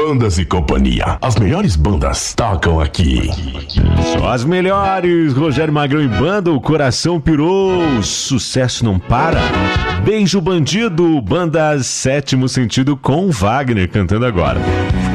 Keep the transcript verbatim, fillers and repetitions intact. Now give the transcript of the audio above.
Bandas e Companhia. As melhores bandas tocam aqui. Só as melhores. Rogério Magrão e Banda, o coração pirou. Sucesso não para. Beijo Bandido, Banda Sétimo Sentido com Wagner cantando agora.